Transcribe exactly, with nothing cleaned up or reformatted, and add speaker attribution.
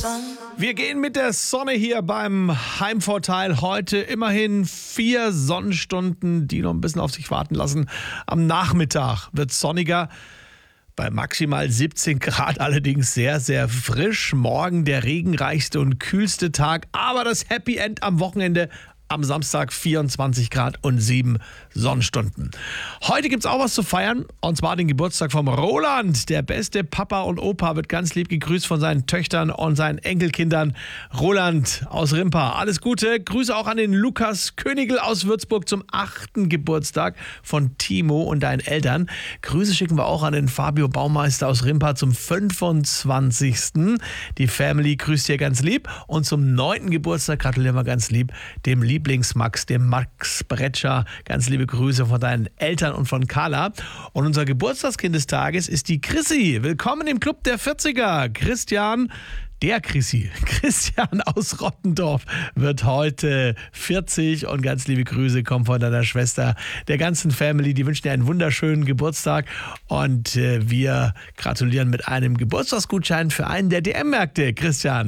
Speaker 1: Wir gehen mit der Sonne hier beim Heimvorteil. Heute immerhin vier Sonnenstunden, die noch ein bisschen auf sich warten lassen. Am Nachmittag wird es sonniger. Bei maximal siebzehn Grad allerdings sehr, sehr frisch. Morgen der regenreichste und kühlste Tag. Aber das Happy End am Wochenende. Am Samstag vierundzwanzig Grad und sieben Sonnenstunden. Heute gibt's auch was zu feiern, und zwar den Geburtstag vom Roland. Der beste Papa und Opa wird ganz lieb gegrüßt von seinen Töchtern und seinen Enkelkindern. Roland aus Rimpa, alles Gute. Grüße auch an den Lukas Königl aus Würzburg zum achten Geburtstag von Timo und deinen Eltern. Grüße schicken wir auch an den Fabio Baumeister aus Rimpa zum fünfundzwanzigsten Die Family grüßt hier ganz lieb. Und zum neunten Geburtstag gratulieren wir ganz lieb dem Lieblingsmax, dem Max Bretscher. Ganz liebe Grüße von deinen Eltern und von Carla. Und unser Geburtstagskind des Tages ist die Chrissy. Willkommen im Club der vierziger. Christian, der Chrissy, Christian aus Rottendorf wird heute vierzig und ganz liebe Grüße kommen von deiner Schwester, der ganzen Family. Die wünschen dir einen wunderschönen Geburtstag und äh, wir gratulieren mit einem Geburtstagsgutschein für einen der D M-Märkte, Christian.